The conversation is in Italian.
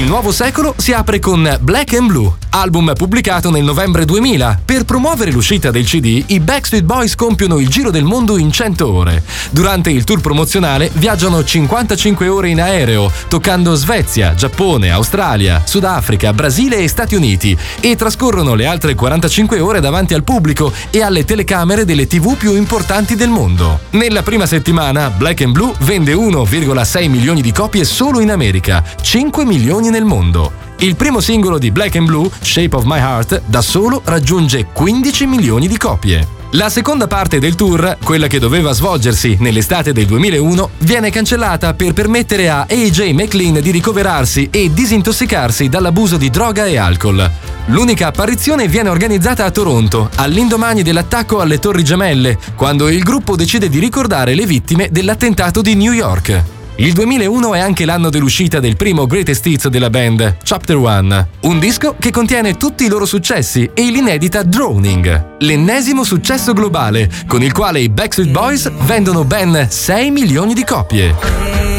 nuovo secolo si apre con Black and Blue, album pubblicato nel novembre 2000. Per promuovere l'uscita del CD, i Backstreet Boys compiono il giro del mondo in 100 ore. Durante il tour promozionale viaggiano 55 ore in aereo, toccando Svezia, Giappone, Australia, Sudafrica, Brasile e Stati Uniti, e trascorrono le altre 45 ore davanti al pubblico e alle telecamere delle TV più importanti del mondo. Nella prima settimana, Black and Blue vende 1,6 milioni di copie solo in America, 5 milioni nel mondo. Il primo singolo di Black and Blue, Shape of My Heart, da solo raggiunge 15 milioni di copie. La seconda parte del tour, quella che doveva svolgersi nell'estate del 2001, viene cancellata per permettere a AJ McLean di ricoverarsi e disintossicarsi dall'abuso di droga e alcol. L'unica apparizione viene organizzata a Toronto, all'indomani dell'attacco alle Torri Gemelle, quando il gruppo decide di ricordare le vittime dell'attentato di New York. Il 2001 è anche l'anno dell'uscita del primo greatest hits della band, Chapter One, un disco che contiene tutti i loro successi e l'inedita Drowning, l'ennesimo successo globale, con il quale i Backstreet Boys vendono ben 6 milioni di copie.